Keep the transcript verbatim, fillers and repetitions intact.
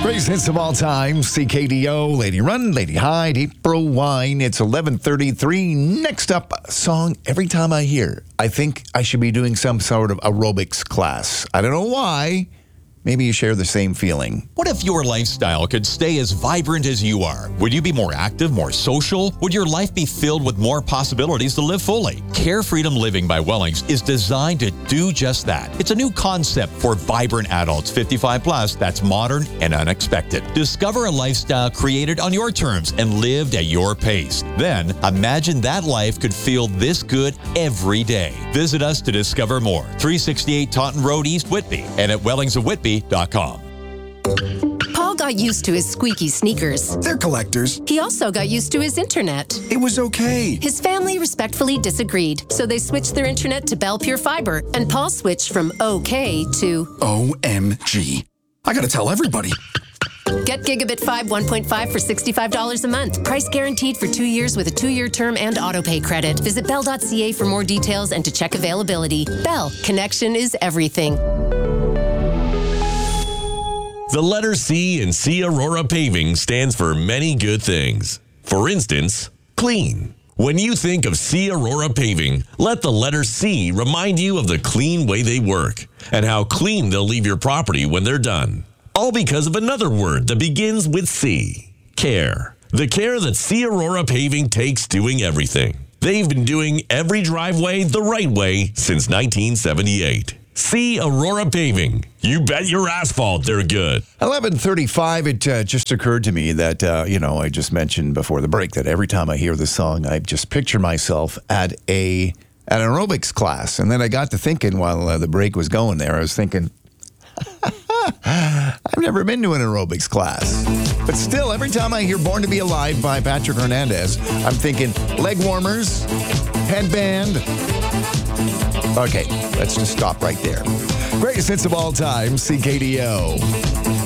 Greatest hits of all time, C K D O, Lady Run, Lady Hyde, April Wine. It's eleven thirty-three. Next up, a song every time I hear, I think I should be doing some sort of aerobics class. I don't know why. Maybe you share the same feeling. What if your lifestyle could stay as vibrant as you are? Would you be more active, more social? Would your life be filled with more possibilities to live fully? Care Freedom Living by Wellings is designed to do just that. It's a new concept for vibrant adults fifty-five plus that's modern and unexpected. Discover a lifestyle created on your terms and lived at your pace. Then imagine that life could feel this good every day. Visit us to discover more. three sixty-eight Taunton Road, East Whitby, and at wellings of whitby dot com. Paul got used to his squeaky sneakers. They're collectors. He also got used to his internet. It was okay. His family respectfully disagreed, so they switched their internet to Bell Pure Fiber, and Paul switched from okay to O M G. I gotta tell everybody. Get Gigabit five one point five for sixty-five dollars a month. Price guaranteed for two years with a two-year term and autopay credit. Visit bell dot c a for more details and to check availability. Bell, connection is everything. The letter C in C Aurora Paving stands for many good things. For instance, clean. When you think of C Aurora Paving, let the letter C remind you of the clean way they work and how clean they'll leave your property when they're done. All because of another word that begins with C, care. The care that C Aurora Paving takes doing everything. They've been doing every driveway the right way since nineteen seventy-eight. C Aurora Paving. You bet your asphalt they're good. eleven thirty-five, it uh, just occurred to me that, uh, you know, I just mentioned before the break that every time I hear this song, I just picture myself at a at an aerobics class. And then I got to thinking while uh, the break was going there, I was thinking, I've never been to an aerobics class. But still, every time I hear Born to Be Alive by Patrick Hernandez, I'm thinking leg warmers, headband. Okay, let's just stop right there. Greatest hits of all time, C K D O.